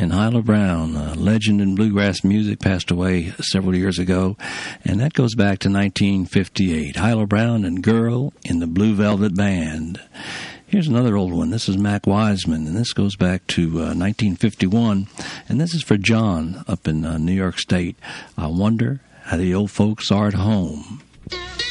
And Hyla Brown, a legend in bluegrass music, passed away several years ago, and that goes back to 1958. Hyla Brown and Girl in the Blue Velvet Band. Here's another old one. This is Mac Wiseman, and this goes back to 1951, and this is for John up in New York State. I wonder how the old folks are at home.